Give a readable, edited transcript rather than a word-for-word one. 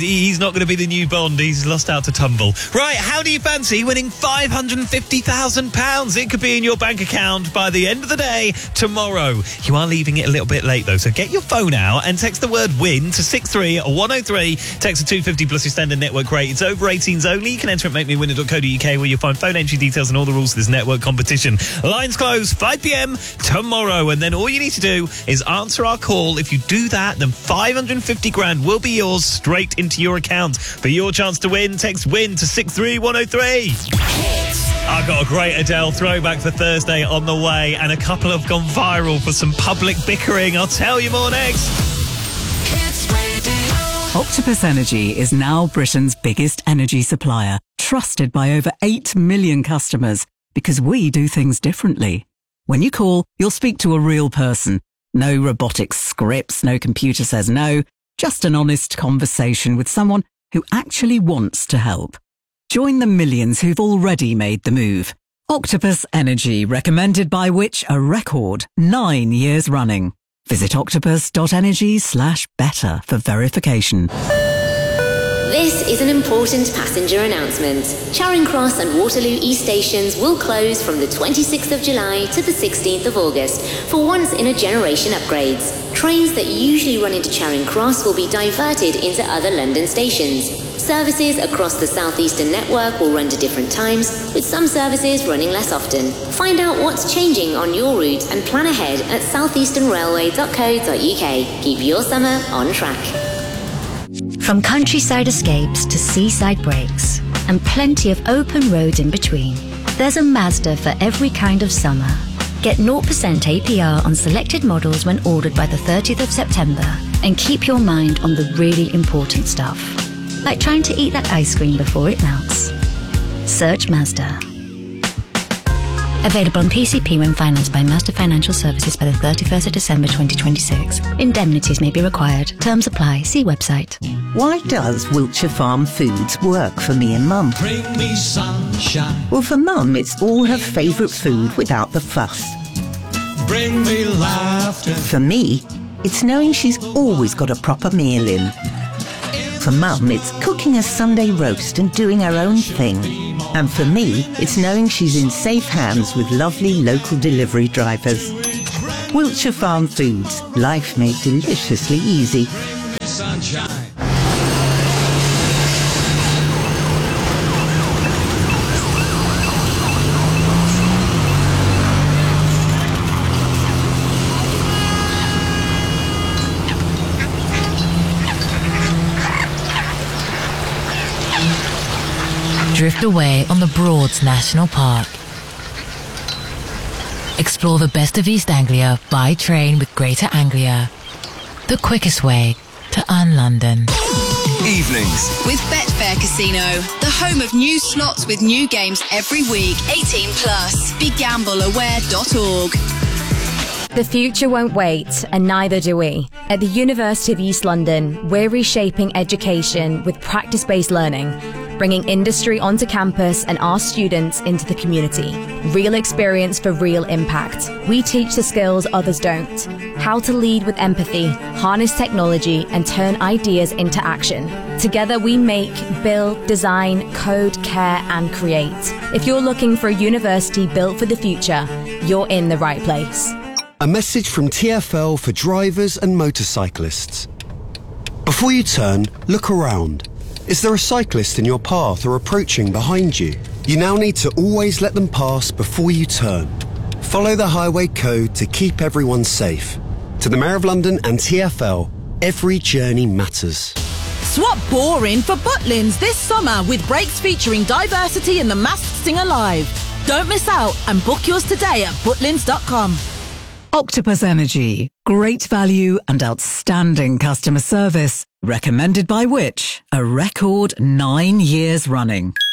He's not going to be the new Bond. He's lost out to Tumble. Right, how do you fancy winning £550,000? It could be in your bank account by the end of the day tomorrow. You are leaving it a little bit late, though, so get your phone out and text the word WIN to 63103. Text the 250 plus your standard network rate. It's over 18s only. You can enter at makemewinner.co.uk where you'll find phone entry details and all the rules of this network competition. Lines close 5 p.m. tomorrow, and then all you need to do is answer our call. If you do that, then 550 grand will be yours straight into your account. For your chance to win, text WIN to 63103. I've got a great Adele throwback for Thursday on the way, and a couple have gone viral for some public bickering. I'll tell you more next. Octopus Energy is now Britain's biggest energy supplier, trusted by over 8 million customers, because we do things differently. When you call, you'll speak to a real person. No robotic scripts, no computer says no. Just an honest conversation with someone who actually wants to help. Join the millions who've already made the move. Octopus Energy, recommended by Which? A record 9 years running. Visit octopus.energy/better for verification. This is an important passenger announcement. Charing Cross and Waterloo East stations will close from the 26th of July to the 16th of August for once-in-a-generation upgrades. Trains that usually run into Charing Cross will be diverted into other London stations. Services across the southeastern network will run to different times, with some services running less often. Find out what's changing on your route and plan ahead at southeasternrailway.co.uk. Keep your summer on track. From countryside escapes to seaside breaks, and plenty of open roads in between, there's a Mazda for every kind of summer. Get 0% APR on selected models when ordered by the 30th of September, and keep your mind on the really important stuff, like trying to eat that ice cream before it melts. Search Mazda. Available on PCP when financed by Mazda Financial Services by the 31st of December 2026. Indemnities may be required. Terms apply. See website. Why does Wiltshire Farm Foods work for me and Mum? Bring me sunshine. Well, for Mum, it's all her favourite food without the fuss. Bring me laughter. For me, it's knowing she's always got a proper meal in. For Mum, it's cooking a Sunday roast and doing her own thing. And for me, it's knowing she's in safe hands with lovely local delivery drivers. Wiltshire Farm Foods, life made deliciously easy. Sunshine. Drift away on the Broads National Park. Explore the best of East Anglia by train with Greater Anglia. The quickest way to un-London. Evenings with Betfair Casino, the home of new slots with new games every week. 18 plus. BeGambleAware.org. The future won't wait, and neither do we. At the University of East London, we're reshaping education with practice-based learning, bringing industry onto campus and our students into the community. Real experience for real impact. We teach the skills others don't. How to lead with empathy, harness technology, and turn ideas into action. Together we make, build, design, code, care, and create. If you're looking for a university built for the future, you're in the right place. A message from TfL for drivers and motorcyclists. Before you turn, look around. Is there a cyclist in your path or approaching behind you? You now need to always let them pass before you turn. Follow the highway code to keep everyone safe. To the Mayor of London and TfL, every journey matters. Swap boring for Butlins this summer with breaks featuring diversity in the Masked Singer Live. Don't miss out and book yours today at butlins.com. Octopus Energy. Great value and outstanding customer service. Recommended by Which? A record 9 years running.